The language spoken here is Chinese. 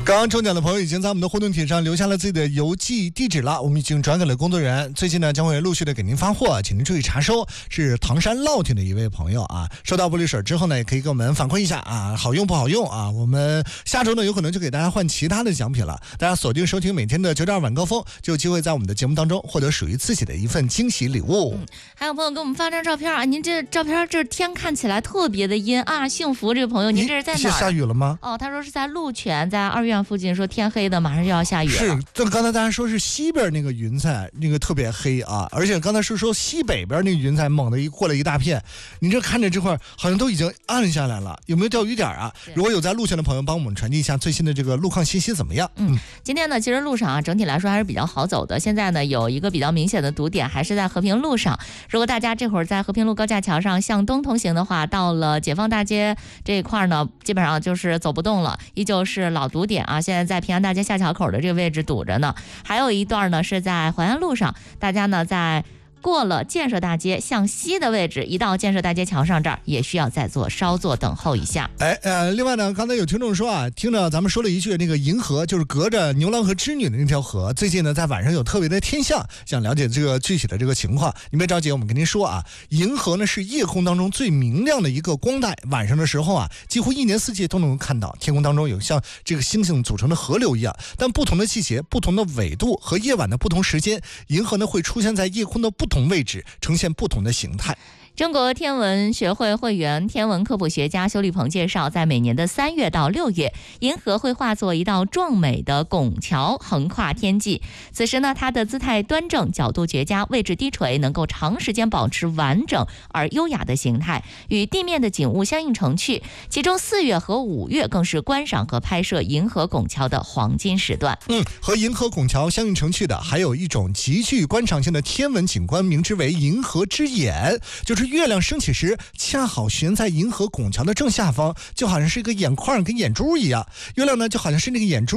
刚刚中奖的朋友已经在我们的互动帖上留下了自己的邮寄地址了，我们已经转给了工作人员，最近呢将会陆续的给您发货，请您注意查收。是唐山烙亭的一位朋友啊，收到玻璃水之后呢，也可以给我们反馈一下啊，好用不好用啊？我们下周呢有可能就给大家换其他的奖品了，大家锁定收听每天的9.2晚高峰，就有机会在我们的节目当中获得属于自己的一份惊喜礼物。 还有朋友给我们发张照片啊，您这照片这天看起来特别的阴啊，幸福这个朋友，您这是在哪儿？ 下雨了吗？ 哦，他说是在鹿泉，在二院附近，说天黑的，马上就要下雨了。 是，这刚才大家说是西边那个云彩那个特别黑啊，而且刚才是说西北边那个云彩猛的过了一大片，你这看着这块好像都已经暗下来了，有没有钓鱼点啊？如果有在路线的朋友，帮我们传递一下最新的这个路况信息怎么样？ 今天呢，其实路上啊，整体来说还是比较好走的。现在呢，有一个比较明显的堵点，还是在和平路上。如果大家这会儿在和平路高架桥上向东通行的话，到了解放大街这一块呢，基本上就是走不动了，依旧是老堵点啊。现在在平安大街下桥口的这个位置堵着呢，还有一段呢是在淮安路上，大家呢在过了建设大街向西的位置，一到建设大街桥上这儿也需要稍作等候一下。 另外呢，刚才有听众说啊，听着咱们说了一句，那个银河就是隔着牛郎和织女的那条河，最近呢在晚上有特别的天象，想了解这个具体的这个情况，你别着急，我们跟您说啊，银河呢是夜空当中最明亮的一个光带，晚上的时候啊，几乎一年四季都能看到，天空当中有像这个星星组成的河流一样，但不同的季节、不同的纬度和夜晚的不同时间，银河呢会出现在夜空的不同位置，呈现不同的形态。 中国天文学会会员、天文科普学家修立鹏介绍，在每年的3月到6月，银河会化作一道壮美的拱桥，横跨天际。此时呢，它的姿态端正，角度绝佳，位置低垂，能够长时间保持完整而优雅的形态，与地面的景物相映成趣。其中4月和5月更是观赏和拍摄银河拱桥的黄金时段。 和银河拱桥相映成趣的，还有一种极具观赏性的天文景观，名之为银河之眼，就是月亮升起时恰好悬在银河拱桥的正下方，就好像是一个眼眶跟眼珠一样，月亮呢就好像是那个眼珠